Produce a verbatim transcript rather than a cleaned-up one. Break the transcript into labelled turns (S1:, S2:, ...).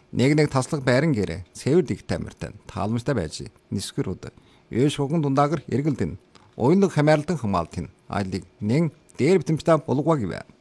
S1: Нэг нэг таслах байран гэрээ цэвэр дэг тамиртай таалмжтай байж нисгэр уд. Өөш хуган дундаагэр эргэлдэн. Уйлаг хамаарлалтан хамаалтын айлыг нэн дээр битэмжтэй болгоо гэвэ.